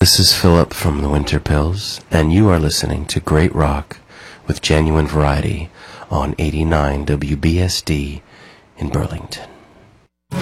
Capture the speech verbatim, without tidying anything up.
This is Philip from the Winter Pills, and you are listening to Great Rock with Genuine Variety on eighty-nine W B S D in Burlington.